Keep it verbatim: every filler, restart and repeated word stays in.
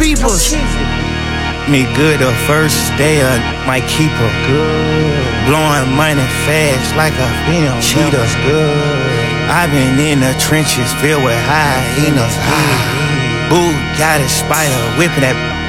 peepers. Me good the first day, I might keep her good. Blowing money fast like a film cheetah. Good. I been in the trenches filled with hyenas. Boo got a spider whipping that